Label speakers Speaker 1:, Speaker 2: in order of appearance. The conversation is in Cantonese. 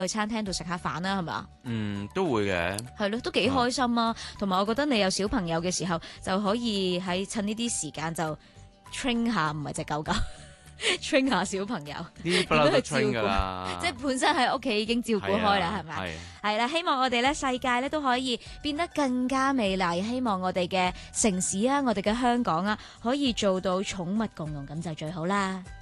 Speaker 1: 去餐廳度食下飯啦，係咪啊？
Speaker 2: 都會嘅。
Speaker 1: 係咯，都幾開心啊！同埋我覺得你有小朋友嘅時候，就可以趁呢啲時間就 train 下，唔係隻狗狗train 下小朋友。
Speaker 2: 呢啲不嬲都 train 㗎啦，
Speaker 1: 即係本身喺屋企已經照顧開啦，係咪？係啦，希望我哋咧世界咧都可以變得更加美麗。希望我哋嘅城市啊，我哋嘅香港啊，可以做到寵物共融，咁就最好啦。